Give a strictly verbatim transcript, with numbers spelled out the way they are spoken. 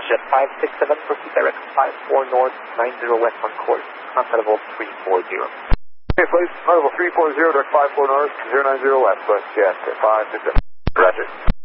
WestJet five six seven, proceed direct five four north, nine zero west on course, contact level three four zero. Okay, please, level three four zero, direct five four north, zero nine zero west, WestJet five six seven. Roger.